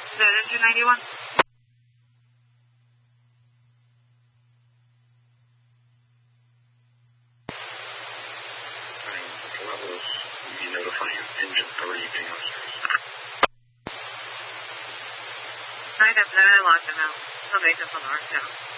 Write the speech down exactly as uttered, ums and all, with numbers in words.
Is that engine ninety-one? Levels, you notify your engine or anything else. I have I locked them out. They'll make us on the arc now.